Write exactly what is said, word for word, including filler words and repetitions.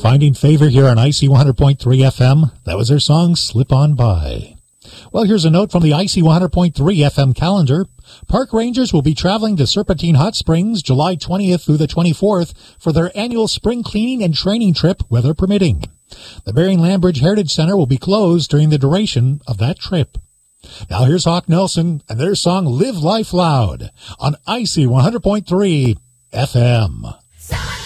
Finding favor here on I C one hundred point three F M. That was their song, Slip On By. Well, here's a note from the I C one hundred point three F M calendar. Park rangers will be traveling to Serpentine Hot Springs July twentieth through the twenty-fourth for their annual spring cleaning and training trip, weather permitting. The Bering Landbridge Heritage Center will be closed during the duration of that trip. Now here's Hawk Nelson and their song Live Life Loud on I C one hundred point three F M.